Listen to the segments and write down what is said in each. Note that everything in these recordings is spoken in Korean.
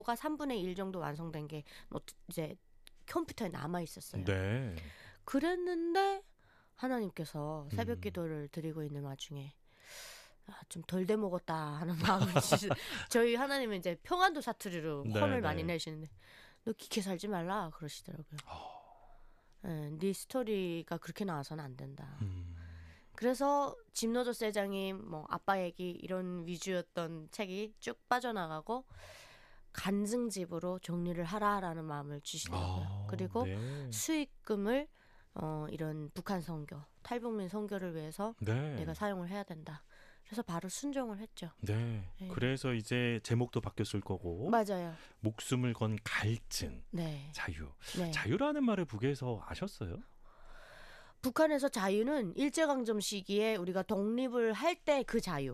3분의 1 정도 완성된 게 이제 컴퓨터에 남아 있었어요. 네. 그랬는데 하나님께서 새벽 음. 기도를 드리고 있는 와중에 좀 덜 돼 먹었다 하는 마음을 저희 하나님은 이제 평안도 사투리로 네, 혼을 네. 많이 내시는데 너 기계 살지 말라 그러시더라고요. 네 스토리가 그렇게 나와서는 안 된다. 그래서 짐노조 세장님 뭐 아빠 얘기 이런 위주였던 책이 쭉 빠져나가고 간증집으로 정리를 하라라는 마음을 주시더라고요. 그리고 네. 수익금을 이런 북한 선교, 탈북민 선교를 위해서 네. 내가 사용을 해야 된다. 그래서 바로 순종을 했죠. 네. 네. 그래서 이제 제목도 바뀌었을 거고. 맞아요. 목숨을 건 갈증. 네. 자유. 네. 자유라는 말을 북에서 아셨어요? 북한에서 자유는 일제강점 시기에 우리가 독립을 할 때 그 자유.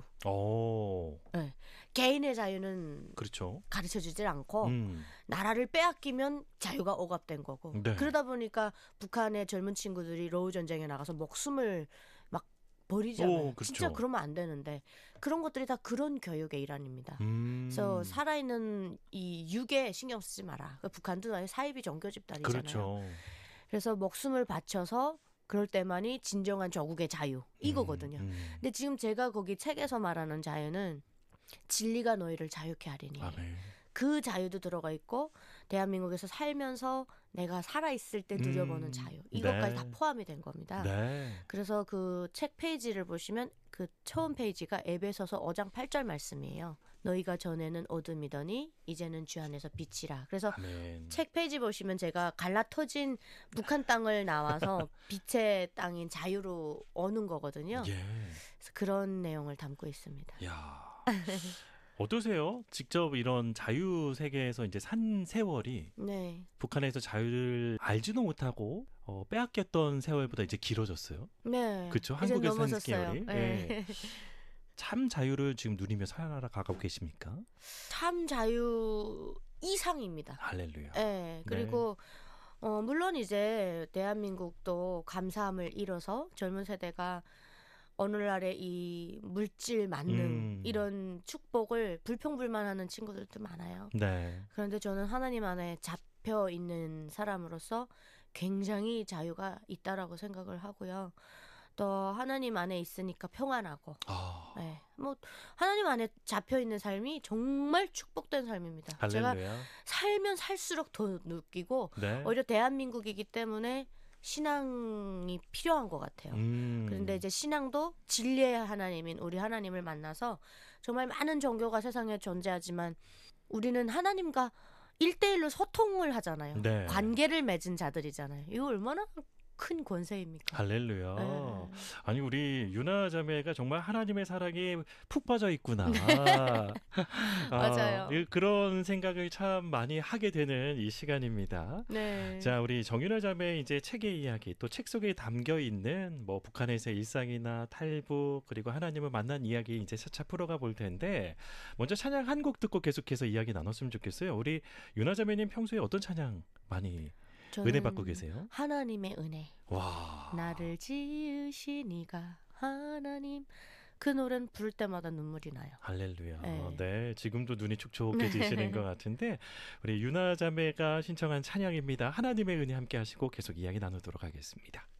네. 개인의 자유는 그렇죠. 가르쳐주질 않고 나라를 빼앗기면 자유가 억압된 거고. 네. 그러다 보니까 북한의 젊은 친구들이 로우 전쟁에 나가서 목숨을 막 버리잖아요. 그렇죠. 진짜 그러면 안 되는데 그런 것들이 다 그런 교육의 일환입니다. 그래서 살아있는 이 육에 신경 쓰지 마라. 북한도 아예 사이비 종교 집단이잖아요. 그렇죠. 그래서 목숨을 바쳐서 그럴 때만이 진정한 조국의 자유 이거거든요. 근데 지금 제가 거기 책에서 말하는 자유는 진리가 너희를 자유케 하리니 그 자유도 들어가 있고 대한민국에서 살면서 내가 살아있을 때 누려보는 자유 이것까지 다 포함이 된 겁니다. 네. 그래서 그 책 페이지를 보시면 그 처음 페이지가 에베소서 5장 8절 말씀이에요. 너희가 전에는 어둠이더니 이제는 주 안에서 빛이라. 그래서 책 페이지 보시면 제가 갈라터진 북한 땅을 나와서 빛의 땅인 자유로 오는 거거든요. 그래서 그런 내용을 담고 있습니다. 야. 어떠세요? 직접 이런 자유 세계에서 이제 산 세월이 네. 북한에서 자유를 알지도 못하고 빼앗겼던 세월보다 이제 길어졌어요. 네. 그렇죠. 한국에서 산 세월이. 네. 참 자유를 지금 누리며 살아가고 계십니까? 참 자유 이상입니다. 할렐루야. 네. 그리고 물론 이제 대한민국도 감사함을 잃어서 젊은 세대가 오늘날의 이 물질 만능 이런 축복을 불평불만하는 친구들도 많아요. 네. 그런데 저는 하나님 안에 잡혀 있는 사람으로서 굉장히 자유가 있다라고 생각을 하고요. 또 하나님 안에 있으니까 평안하고, 네, 뭐 하나님 안에 잡혀 있는 삶이 정말 축복된 삶입니다. 할렐루야. 제가 살면 살수록 더 느끼고 네. 오히려 대한민국이기 때문에. 신앙이 필요한 것 같아요. 그런데 이제 신앙도 진리의 하나님인 우리 하나님을 만나서 정말 많은 종교가 세상에 존재하지만 우리는 하나님과 1대1로 소통을 하잖아요. 네. 관계를 맺은 자들이잖아요. 이거 얼마나 큰 권세입니까? 할렐루야. 네. 아니 우리 유나 자매가 정말 하나님의 사랑에 푹 빠져 있구나. 맞아요. 그런 생각을 참 많이 하게 되는 이 시간입니다. 네. 자, 우리 정유나 자매 이제 책의 이야기 또 책 속에 담겨 있는 뭐 북한에서의 일상이나 탈북 그리고 하나님을 만난 이야기 이제 차차 풀어가 볼 텐데 먼저 찬양 한 곡 듣고 계속해서 이야기 나눴으면 좋겠어요. 우리 유나 자매님 평소에 어떤 찬양 많이 은혜 받고 계세요? 하나님의 은혜. 와. 나를 지으시니가 하나님. 그 노래는 부를 때마다 눈물이 나요. 할렐루야. 네, 지금도 눈이 촉촉해지시는 것 같은데 우리 유나 자매가 신청한 찬양입니다. 하나님의 은혜 함께 하시고 계속 이야기 나누도록 하겠습니다.